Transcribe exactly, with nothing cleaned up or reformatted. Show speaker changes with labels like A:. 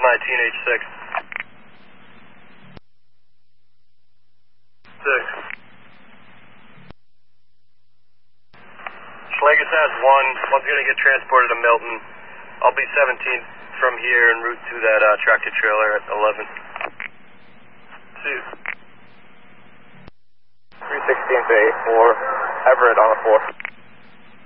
A: nineteen H six. Six. Schlegus has one. One's going to get transported to Milton. I'll be seventeen from here en route to that uh, tractor trailer at eleven. Two.
B: three sixteen to eight four. Everett on the four.